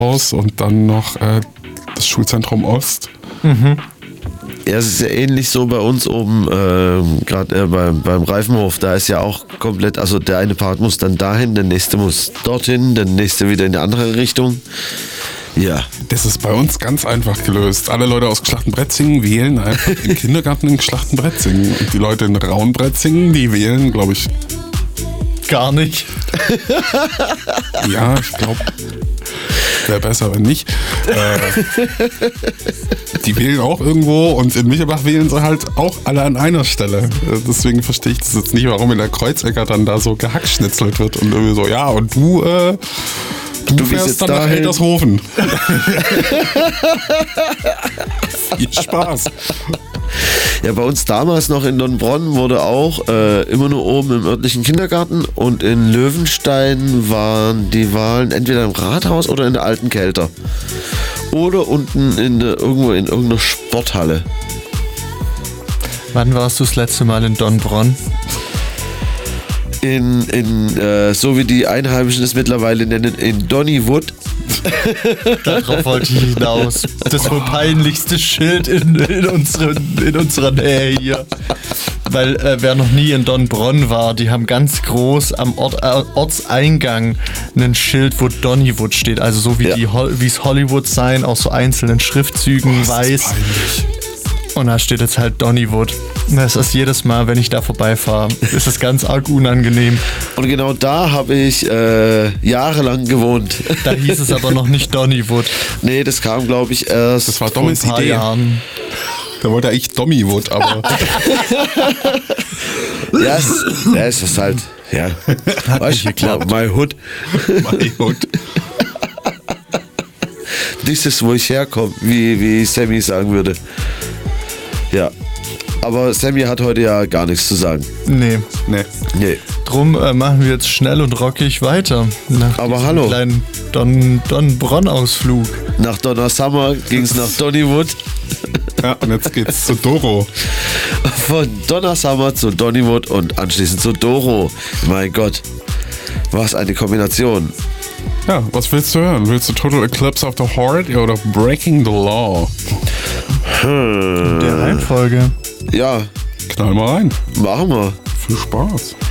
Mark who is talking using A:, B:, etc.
A: und dann noch das Schulzentrum Ost.
B: Mhm. Ja, es ist ja ähnlich so bei uns oben, gerade beim Reifenhof, da ist ja auch komplett, also der eine Part muss dann dahin, der nächste muss dorthin, der nächste wieder in die andere Richtung. Ja.
A: Das ist bei uns ganz einfach gelöst. Alle Leute aus Gschlachtenbretzingen wählen einfach den Kindergarten in Gschlachtenbretzingen. Und die Leute in Raunbretzingen, die wählen, glaube ich...
C: Gar nicht.
A: Ja, ich glaube... Wäre besser, wenn nicht. Die wählen auch irgendwo und in Michelbach wählen sie halt auch alle an einer Stelle. Deswegen verstehe ich das jetzt nicht, warum in der Kreuzecker dann da so gehackschnitzelt wird und irgendwie so, ja, und du fährst dann nach Eltershofen. Viel Spaß.
B: Ja, bei uns damals noch in Donnbronn wurde auch immer nur oben im örtlichen Kindergarten und in Löwenstein waren die Wahlen entweder im Rathaus oder in der alten Kelter. Oder unten irgendwo in irgendeiner Sporthalle.
C: Wann warst du das letzte Mal in Donnbronn?
B: So wie die Einheimischen es mittlerweile nennen, in Donnywood.
C: Darauf wollte ich hinaus. Das wohl peinlichste Schild in unserer Nähe hier. Weil wer noch nie in Donnbronn war, die haben ganz groß am Ortseingang ein Schild, wo Donnywood steht. Also so wie wie es Hollywood sein, aus so einzelnen Schriftzügen weiß. Und da steht jetzt halt Donnywood. Das ist jedes Mal, wenn ich da vorbeifahre, ist es ganz arg unangenehm.
B: Und genau da habe ich jahrelang gewohnt.
C: Da hieß es aber noch nicht Donnywood.
B: Nee, das kam, glaube ich, erst
A: das war
B: vor
A: Dommys
B: ein paar
A: Idee.
B: Jahren.
A: Da wollte eigentlich Dommiwood, aber...
B: Ja, es ist halt, ja.
C: Hat nicht geklappt.
B: My Hood.
A: My Hood.
B: Das ist, wo ich herkomme, wie Sammy sagen würde. Ja. Aber Sammy hat heute ja gar nichts zu sagen.
C: Nee.
B: Drum
C: machen wir jetzt schnell und rockig weiter. Nach
B: aber hallo.
C: Kleinen Donnbronn-Ausflug.
B: Nach Donna Summer ging es nach Donnywood.
A: Ja, und jetzt geht's zu Doro.
B: Von Donna Summer zu Donnywood und anschließend zu Doro. Mein Gott. Was eine Kombination.
A: Ja, was willst du hören? Willst du Total Eclipse of the Heart oder Breaking the Law?
C: Der Reihenfolge.
B: Ja.
A: Knall mal rein.
B: Machen wir.
A: Viel Spaß.